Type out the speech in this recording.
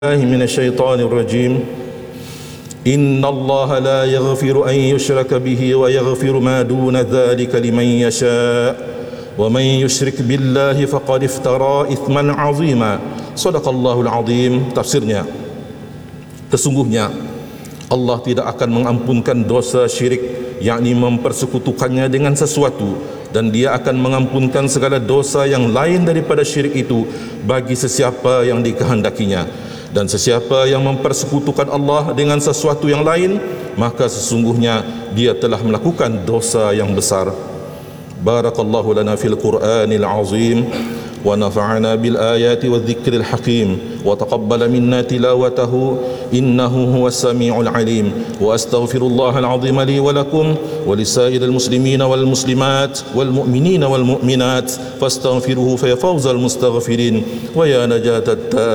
من الشيطان الرجيم إن الله لا يغفر أن يشرك به ويغفر ما دون ذلك لمن يشاء ومن يشرك بالله فقد افترى إثما عظيما صدق الله العظيم. Tafsirnya, sesungguhnya Allah tidak akan mengampunkan dosa syirik, yakni mempersekutukannya dengan sesuatu, dan Dia akan mengampunkan segala dosa yang lain daripada syirik itu bagi sesiapa yang dikehendakinya. Dan sesiapa yang mempersekutukan Allah dengan sesuatu yang lain, maka sesungguhnya dia telah melakukan dosa yang besar. Barakallahu lana fil Qur'anil azim wa nafa'ana bil ayati wadh dhikril hakim wa taqabbala minna tilawatahu innahu huwas samiul alim wa astaghfirullahal azim li wa lakum wa lisairil muslimina wal muslimat wal mu'minina wal mu'minat fastaghfiruhu fa ya fawzal mustaghfirin wa ya najatat